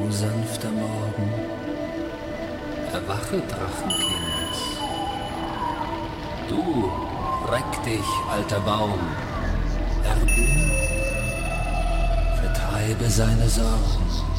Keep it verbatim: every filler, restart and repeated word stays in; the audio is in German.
sanfter Morgen, erwache, Drachenkind. Du, reck dich, alter Baum, erblüh, vertreibe seine Sorgen.